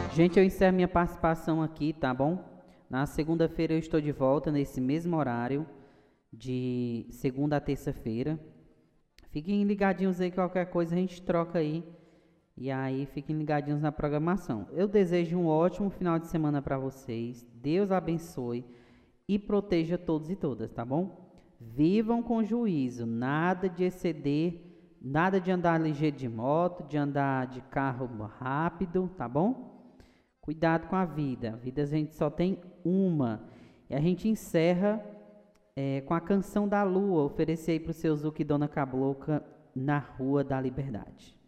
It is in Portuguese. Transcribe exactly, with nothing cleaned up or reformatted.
Gente, eu encerro minha participação aqui, tá bom? Na segunda-feira eu estou de volta nesse mesmo horário, de segunda a terça-feira. Fiquem ligadinhos aí, qualquer coisa a gente troca aí. E aí, fiquem ligadinhos na programação. Eu desejo um ótimo final de semana para vocês. Deus abençoe e proteja todos e todas, tá bom? Vivam com juízo, nada de exceder, nada de andar ligeiro de moto, de andar de carro rápido, tá bom? Cuidado com a vida. A vida a gente só tem uma. E a gente encerra é, com a canção da Lua. Oferecer aí para o seu Zuki Dona Cabloca na Rua da Liberdade.